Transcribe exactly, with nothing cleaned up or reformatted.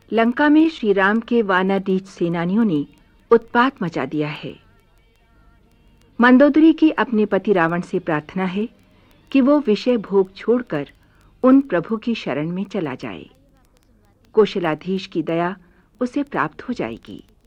लंका में श्री राम के वानरनीच सेनानियों ने उत्पात मचा दिया है। मंदोदरी की अपने पति रावण से प्रार्थना है कि वो विषय भोग छोड़कर उन प्रभु की शरण में चला जाए। कौशलाधीश की दया उसे प्राप्त हो जाएगी।